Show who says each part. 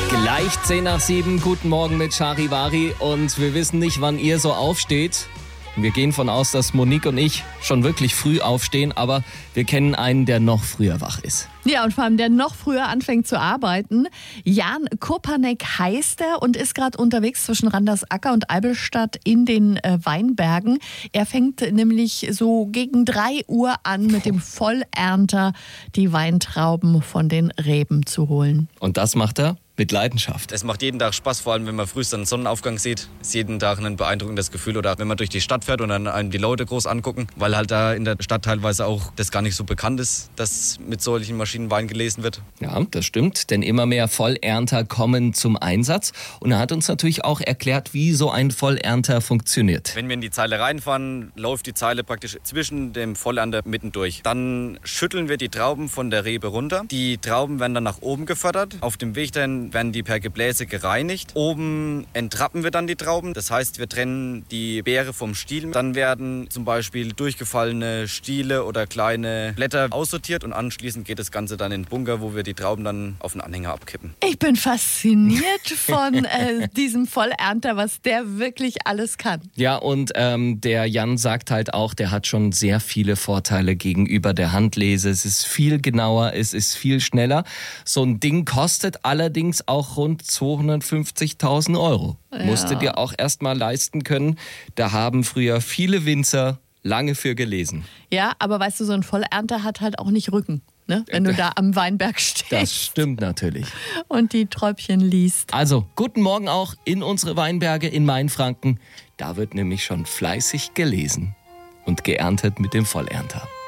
Speaker 1: Gleich 6:10. Guten Morgen mit Charivari. Und wir wissen nicht, wann ihr so aufsteht. Wir gehen von aus, dass Monique und ich schon wirklich früh aufstehen, aber wir kennen einen, der noch früher wach ist.
Speaker 2: Ja, und vor allem der noch früher anfängt zu arbeiten. Jan Kopanek heißt er und ist gerade unterwegs zwischen Randersacker und Albelstadt in den Weinbergen. Er fängt nämlich so gegen 3 Uhr an, mit dem Vollernter die Weintrauben von den Reben zu holen.
Speaker 1: Und das macht er mit Leidenschaft.
Speaker 3: Es macht jeden Tag Spaß, vor allem wenn man früh dann Sonnenaufgang sieht. Ist jeden Tag ein beeindruckendes Gefühl. Oder wenn man durch die Stadt fährt und dann einem die Leute groß angucken, weil halt da in der Stadt teilweise auch das gar nicht so bekannt ist, dass mit solchen Maschinen Wein gelesen wird.
Speaker 1: Ja, das stimmt, denn immer mehr Vollernter kommen zum Einsatz. Und er hat uns natürlich auch erklärt, wie so ein Vollernter funktioniert.
Speaker 3: Wenn wir in die Zeile reinfahren, läuft die Zeile praktisch zwischen dem Vollernter mitten durch. Dann schütteln wir die Trauben von der Rebe runter. Die Trauben werden dann nach oben gefördert. Auf dem Weg dahin werden die per Gebläse gereinigt. Oben entrappen wir dann die Trauben. Das heißt, wir trennen die Beere vom Stiel. Dann werden zum Beispiel durchgefallene Stiele oder kleine Blätter aussortiert und anschließend geht das Ganze dann in den Bunker, wo wir die Trauben dann auf den Anhänger abkippen.
Speaker 2: Ich bin fasziniert von diesem Vollernter, was der wirklich alles kann.
Speaker 1: Ja, und der Jan sagt halt auch, der hat schon sehr viele Vorteile gegenüber der Handlese. Es ist viel genauer, es ist viel schneller. So ein Ding kostet allerdings auch rund 250.000 Euro. Ja. Musst du dir auch erst mal leisten können. Da haben früher viele Winzer lange für gelesen.
Speaker 2: Ja, aber weißt du, so ein Vollernter hat halt auch nicht Rücken, ne? Wenn du da am Weinberg stehst.
Speaker 1: Das stimmt natürlich.
Speaker 2: Und die Träubchen liest.
Speaker 1: Also, guten Morgen auch in unsere Weinberge in Mainfranken. Da wird nämlich schon fleißig gelesen und geerntet mit dem Vollernter.